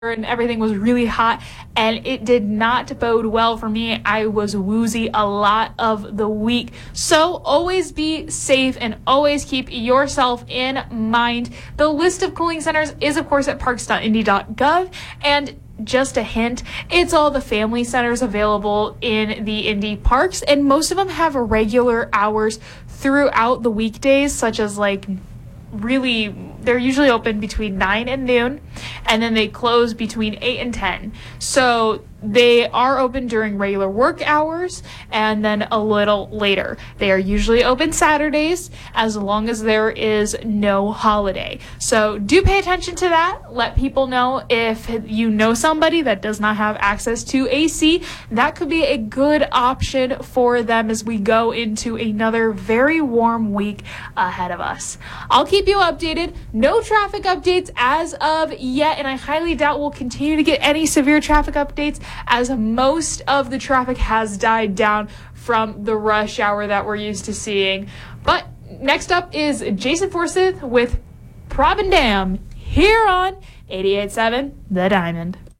and everything was really hot, and it did not bode well for me. I was woozy a lot of the week. So always be safe and always keep yourself in mind. The list of cooling centers is, of course, at parks.indy.gov, and just a hint, it's all the family centers available in the Indy parks, and most of them have regular hours throughout the weekdays, such as they're usually open between 9 and noon, and then they close between 8 and 10. So they are open during regular work hours and then a little later. They are usually open Saturdays as long as there is no holiday. So do pay attention to that. Let people know if you know somebody that does not have access to AC. That could be a good option for them as we go into another very warm week ahead of us. I'll keep you updated. No traffic updates as of yet, and I highly doubt we'll continue to get any severe traffic updates, as most of the traffic has died down from the rush hour that we're used to seeing. But next up is Jason Forsyth with Prob and Dam here on 88.7 The Diamond.